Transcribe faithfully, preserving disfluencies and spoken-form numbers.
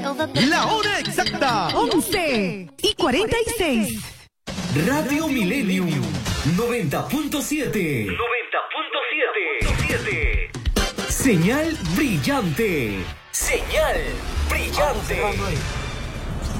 La hora exacta, once y cuarenta y seis. Radio Millennium noventa punto siete. noventa punto siete. Señal brillante. Señal brillante.